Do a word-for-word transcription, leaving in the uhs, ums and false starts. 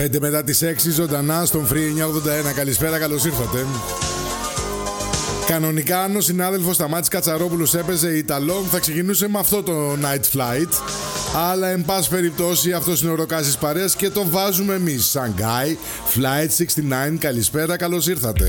πέντε μετά τις έξι ζωντανά στον Free εννιακόσια ογδόντα ένα. Καλησπέρα, καλώς ήρθατε. Κανονικά, αν ο συνάδελφος Σταμάτης Κατσαρόπουλος έπαιζε Ιταλό, θα ξεκινούσε με αυτό το Night Flight. Αλλά, εν πάση περιπτώσει, αυτός είναι ο ροκάς της παρέας και το βάζουμε εμείς. Shanghai Flight εξήντα εννιά, καλησπέρα, καλώς ήρθατε.